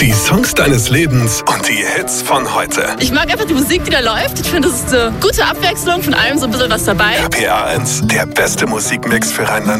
Die Songs deines Lebens und die Hits von heute. Ich mag einfach die Musik, die da läuft. Ich finde, das ist eine gute Abwechslung, von allem so ein bisschen was dabei. RPA 1, der beste Musikmix für Rheinland